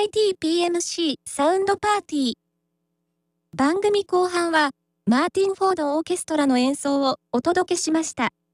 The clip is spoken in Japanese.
ITPMC サウンドパーティー。番組後半は、マーティン・フォードオーケストラの演奏をお届けしました。